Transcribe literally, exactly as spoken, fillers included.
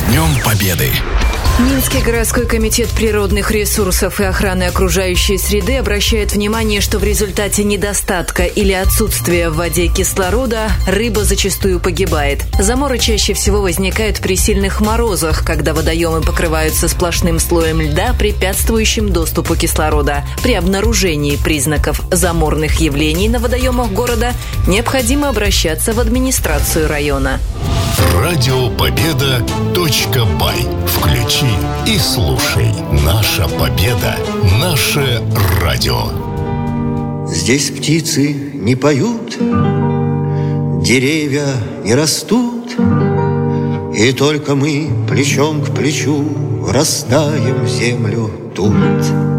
Днем Победы! Минский городской комитет природных ресурсов и охраны окружающей среды обращает внимание, что в результате недостатка или отсутствия в воде кислорода рыба зачастую погибает. Заморы чаще всего возникают при сильных морозах, когда водоемы покрываются сплошным слоем льда, препятствующим доступу кислорода. При обнаружении признаков заморных явлений на водоемах города необходимо обращаться в администрацию района. Радио Победа .бай. Включи и слушай. Наша победа. Наше радио. Здесь птицы не поют, деревья не растут, и только мы плечом к плечу растаем в землю тут.